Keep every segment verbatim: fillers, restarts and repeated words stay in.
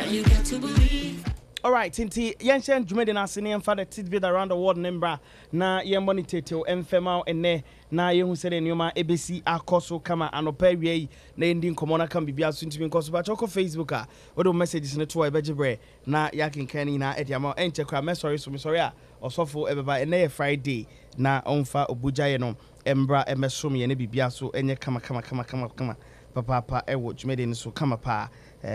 you got to believe. All right, Tinti, Yanshan Jumedi Nasini and Father Tidbit around the world, Nembra, na Yamoni Teto, and Femau, and Ne, na Yum said in Yuma, A B C, Akoso, Kama, and Operi, Nandin, Komona, can be soon to be Kosovo, Facebooka, or the messages in the toy, Bejibre, na Yakin Kenny, na Etiamo, and Chakra, Messory, Sumisoria, or Sofo, everybody, and a Friday, na Onfa, Obujayano, Embra, Emesumi, and Ebiaso, and ya Kama, Kama, Kama, Kama, Kama, Papa, Ewo, Jumedi, so Kama Pa.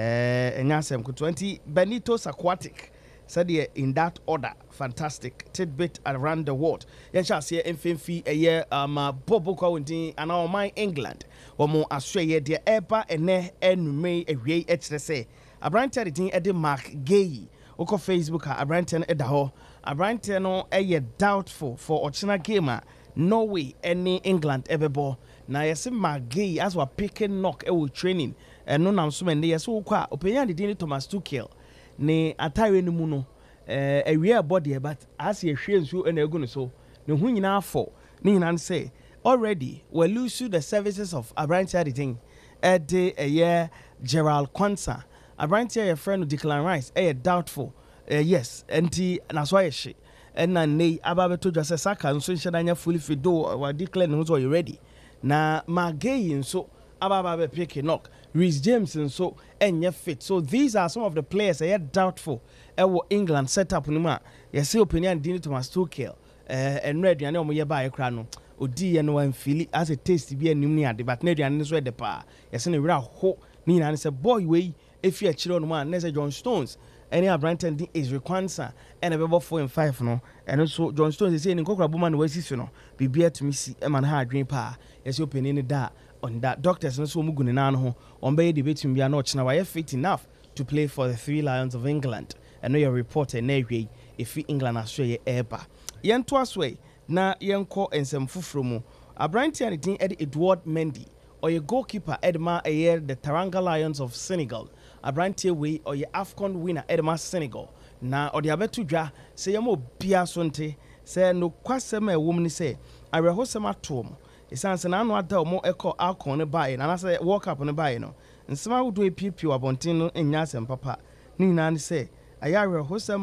Eh, enyasem ku twenty Benito's Aquatic said in that order. Fantastic tidbit around the world. Yen shall see mfimfi a year um bobo kwintin and our my England or more Australia dear eba ene enme ewie ekyere say abrante de edi Mark Gay oko Facebook abrante eda ho abrante no eye doubtful for ochina gamer Norway any England ebebo na yesi Mark Gay as we picking knock e training no nam so mende yeso kwa opinion de din Thomas Tuchel ne atare no mu no eh awie body but as ye hwe nsu na egu no so ne hu nyina afọ ne nyina say already we lose the services of Abrantia the thing at the a year Gerald Kwanzaa Abrantia your friend Declan Rice eh doubtful uh, yes enti na so ye hye na nei ababeto dwa se Saka nso nhedanya fully fit do wa Declan nso you ready na Magay nso ababa be pick knock Reece James and so enye fit. So these are some of the players that are doubtful. Ewo England set up nima. Yes, opinion Dini Thomas Tuchel. Eh, and ready and omo yeba ekra no. Odi ye no wan feel as a taste be anim ni ade but na aduane so de pa. Yes na wira ho ni na say boy we if you chiro no man na say John Stones. Any Abranten din is Kwanzaa and a four and five no. And also John Stones is saying in Kokra Buma no wesi no. Bibia to me see e man ha adwen pa. Yes opinion da. On that, doctors and so mugunina ho on bay debate be not now fit enough to play for the Three Lions of England. And know your reporter Navy if England Australia eba. Yen twice na yen call and some fufromo. A brandy and Eddie Edward Mendy or your goalkeeper Edma a year the Taranga Lions of Senegal. A brandy way or your AFCON winner Edma Senegal. Na or the abetuja say yamo bia sonte say no kwasema woman say I rehosema tom. Isanse na anu ada omo eko alcohol ne bae na say work up ne bae no nsema wodo epiepie abonten no enya asem papa ni nyina ne say ayare hosem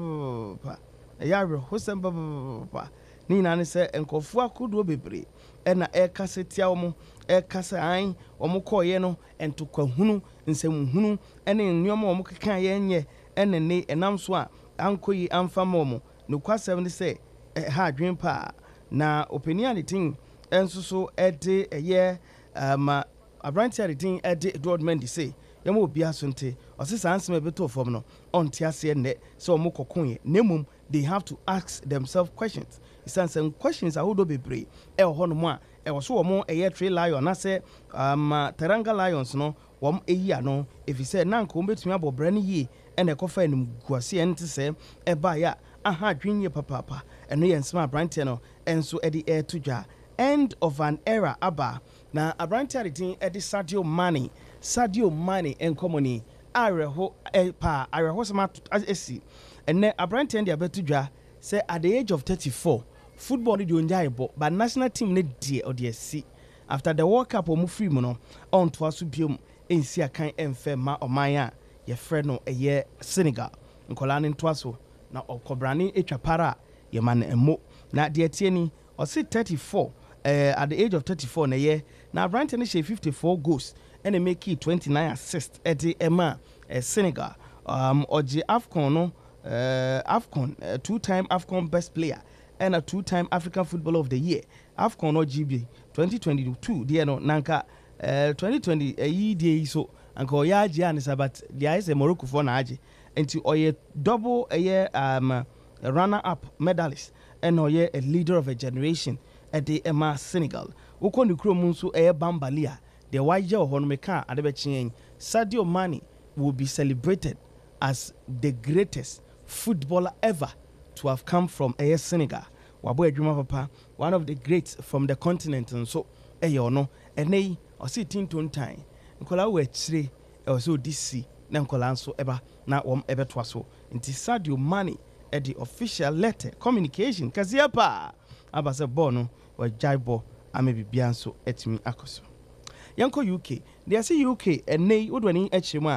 papa ayare hosem papa ni nyina ne say enkofu akodo bebre e na e kasetia omo e kase an omo koye no entokwa hunu nsem hunu ene nneoma omo keka ye nye ene ne enam so a ankoyi amfama omo no kwasem ne say ha adwen pa na opinion the thing enso so ede eye ma Abrantia the thing ede Edward Mendy say yamo obi asonte osisa ansem ebeto fom no onte ase ne so omo kokon nemum they have to ask themselves questions isanse questions ahodo bebre e ho no mo a e wo so omo eye Three Lion na say um Teranga Lions no wom eyi ano if he say nanka o betumi abobra ne yi e na ekofa enum guase ente say e ba ya aha dwenye papa eno ye nsema Abrantia no enso ede e tudwa end of an era aba na Abrantia the edi Sadio Mane Sadio Mane enkomoni areho pa areho sama esi ene Abrantia ndi abetudwa say at the age of thirty-four football di onjaibo but national team ne die odiesi after the World Cup omu free mu no on to aso biom ensi akan emfe ma omanya ye frɛ no eye Senegal nkola ne to aso na okobrane etwapara ye man emo na de atieni o si thirty-four Uh, at the age of thirty-four na year now Brighton is fifty-four goals and they make it twenty-nine assists at the Emma uh, Senegal um or the AFCON no uh, AFCON uh, two-time AFCON best player and a two-time African Footballer of the Year AFCON or G B twenty twenty-two dear no nanka uh, twenty twenty a uh, year so anko ya jianisa but there is a Morocco for na aje into or a double a year um runner up medalist and or a leader of a generation at the Emma Senegal. Uko ni kuro munsu eye Bambalia. The waje ohonmeka adebechien. Sadio Mane will be celebrated as the greatest footballer ever to have come from eye Senegal. Wabo edwuma papa, one of the greats from the continent and so eye ono. Enei osi tinton time. Nkola we chire e oso D C na nkola nso eba na wom ebe toaso. Nti Sadio Mane at the official letter communication kazia pa abase bono or jaibo amebi bianso etimi akoso yanko U K they say U K and nay wodwani echima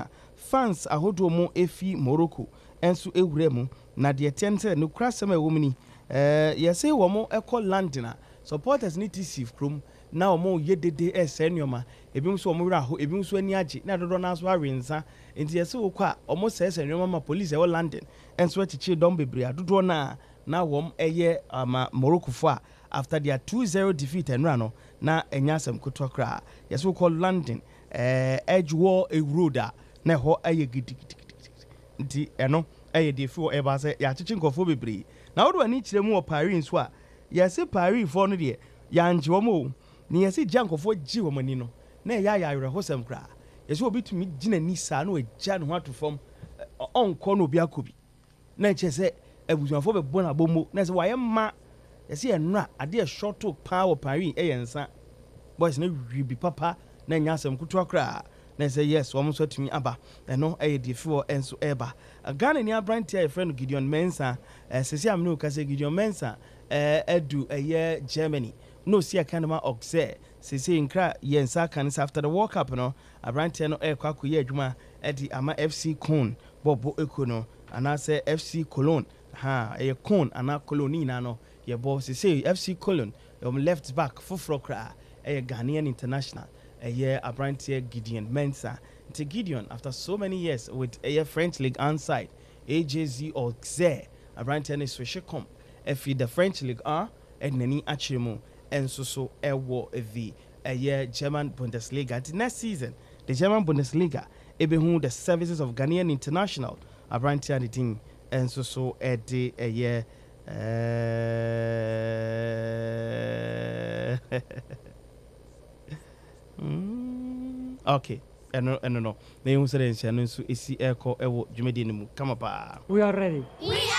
fans ahodo mo efi Morocco enso ewure mu na de tense no krasem e womni eh yese wo mo ekọ London a supporters ni tc from na wo mo yedede ese nneoma ebim so wo mo wura ho ebim so ani age na dodo na so awensa enti yese wo kwa wo mo sese nneoma ma police e wo London enso atichi dom bebre adodo na na wo eye ama Morocco fo a after their two zero defeat and run na enya asem kotokra yese wo call London eh Edgewall Eroda na ho aye gidigidi nti eno aye de fi wo eba se ya chichi nkofo bebre na wo ani kire mu wo Paris so a yese Paris fo no de ya nje wo mo ni yese jankofo ji wo mani no na ya ya yere hosem kra yese obi tumi gina ni sa no agya no hatu fom onko no obi akobi na che se abusuafo be bona bomo na se waye ma yese enra ade e short talk power Paris e yensa boys na wibi papa na nya asem kutu kra na say yes wo so tumi aba eno e de fi wo enso eba Ghana ni abranti a friend Gideon Mensah sese am no ka say Gideon Mensah eh edu eye Germany no see a kind of oxe sese nkra yensa kan after the World Cup no abranti no e kwa koye adwuma edi ama F C Cologne bobo ekono ana say F C Cologne ha e Cologne ana Cologne na no ye bo sese F C Cologne um left back fufro kra e Ghanaian international a year abranti Gideon Mensah to Gideon after so many years with a French League side A J Z or Xe abranti ne switch comp if the French League are and nani achimo and so so a war the a year German Bundesliga the next season the German Bundesliga ebe who the services of Ghanaian international abranti the thing and so so a day a year uh, Mm, okay. I no no no. They who say no so isi eko ewo dwumedi ni mu. Come up. We are ready. We